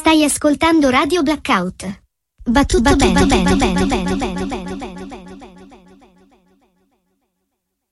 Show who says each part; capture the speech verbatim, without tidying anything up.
Speaker 1: Stai ascoltando Radio Blackout. Va tutto bene, bene, bene, bene, bene.